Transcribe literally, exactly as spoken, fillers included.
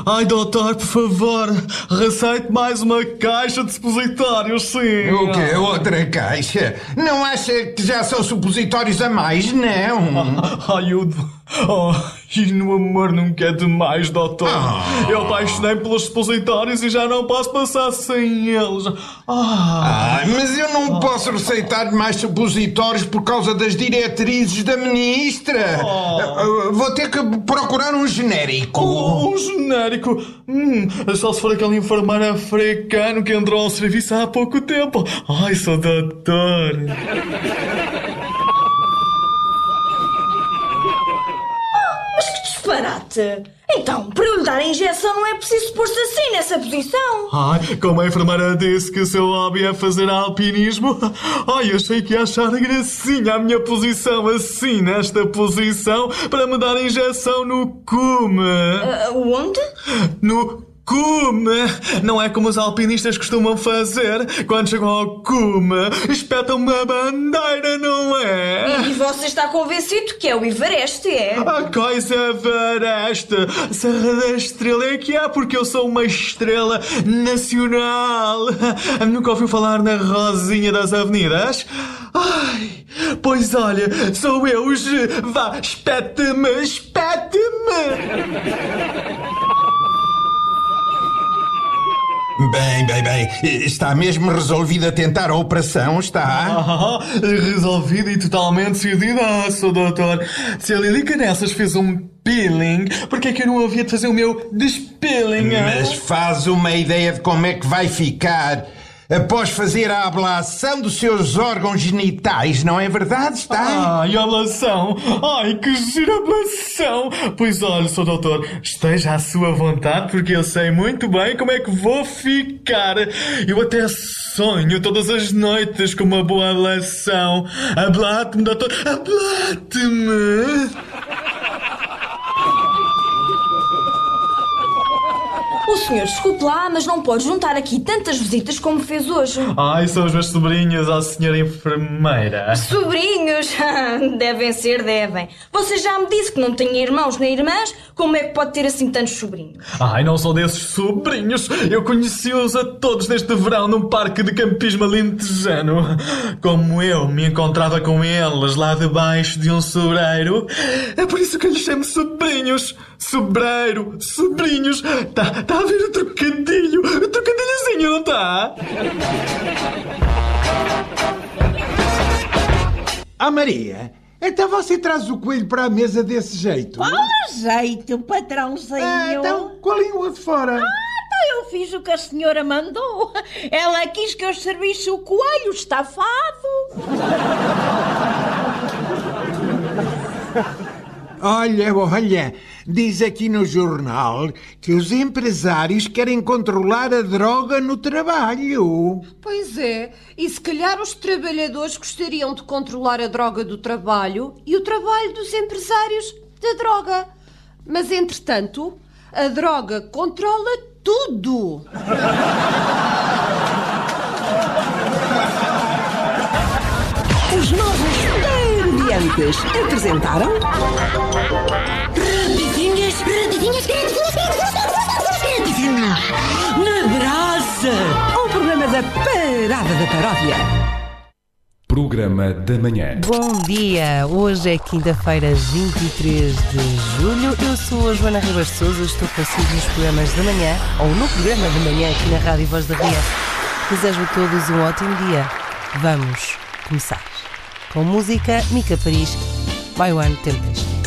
Ai, doutor, por favor, receite mais uma caixa de supositórios, sim. O quê? Outra caixa? Não acha que já são supositórios a mais, não? Ai, eu... Oh, e no amor nunca é demais, doutor. Oh. Eu apaixonei pelos supositórios e já não posso passar sem eles. Ah, mas eu não oh. posso receitar mais supositórios por causa das diretrizes da ministra. Oh. Vou ter que procurar um genérico. Oh, um genérico? Hum, só se for aquele enfermeiro africano que entrou ao serviço há pouco tempo. Ai, sou doutor. Disparate! Então, para eu lhe dar a injeção não é preciso pôr-se assim nessa posição. Ai, como a enfermeira disse que o seu hobby é fazer alpinismo, ai, achei que ia achar gracinha a minha posição assim, nesta posição, para me dar a injeção no cume. Uh, onde? No cume! Não é como os alpinistas costumam fazer. Quando chegam ao cume, espetam uma bandeira, não é? E você está convencido que é o Everest, é? A coisa Everest! Serra da Estrela é que é, porque eu sou uma estrela nacional. Nunca ouviu falar na Rosinha das Avenidas? Ai, pois olha, sou eu, vá, espete-me, espete-me! Bem, bem, bem. Está mesmo resolvido a tentar a operação, está? Ah, resolvido e totalmente decididaço, doutor. Se a Lilica nessas fez um peeling, porque é que eu não havia de fazer o meu despeeling? Mas faz uma ideia de como é que vai ficar após fazer a ablação dos seus órgãos genitais, não é verdade, está? Ai, ablação! Ai, que gira ablação! Pois olha, senhor doutor, esteja à sua vontade, porque eu sei muito bem como é que vou ficar. Eu até sonho todas as noites com uma boa ablação. Ablate-me, doutor, ablate-me! O senhor, desculpe lá, mas não pode juntar aqui tantas visitas como fez hoje. Ai, são os meus sobrinhos, ó senhora enfermeira. Sobrinhos? Devem ser, devem. Você já me disse que não tem irmãos nem irmãs. Como é que pode ter assim tantos sobrinhos? Ai, não sou desses sobrinhos. Eu conheci-os a todos neste verão num parque de campismo alentejano. Como eu me encontrava com eles lá debaixo de um sobreiro, é por isso que eu lhes chamo sobrinhos. Sobreiro, sobrinhos. Tá, tá a ver o trocadilho? O trocadilhozinho, não tá? Ah, Maria, então você traz o coelho para a mesa desse jeito? Qual jeito, patrãozinho? Ah, então, com a língua de fora. Ah, então eu fiz o que a senhora mandou. Ela quis que eu servisse o coelho estafado. Olha, olha, diz aqui no jornal que os empresários querem controlar a droga no trabalho. Pois é, e se calhar os trabalhadores gostariam de controlar a droga do trabalho e o trabalho dos empresários da droga. Mas, entretanto, a droga controla tudo. Os novos Comediantes apresentaram Rapidinhas, rapidinhas, rapidinhas na brasa. o programa da Parada da Paródia. Programa da Manhã. Bom dia, hoje é quinta-feira, vinte e três de julho. Eu sou a Joana Ribas de Sousa, estou consigo nos programas da manhã, ou no programa da manhã aqui na Rádio Voz da Ria. Desejo a todos um ótimo dia. Vamos começar com música Mica Paris, My One Temptation.